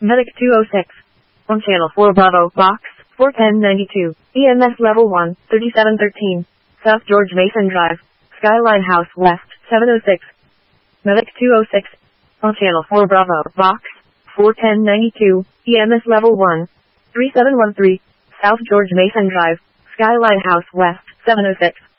Medic 206. On channel 4 Bravo, box 41092. EMS level 1, 3713. South George Mason Drive, Skyline House West, 706. Medic 206. On channel 4 Bravo, box 41092. EMS level 1, 3713. South George Mason Drive, Skyline House West, 706.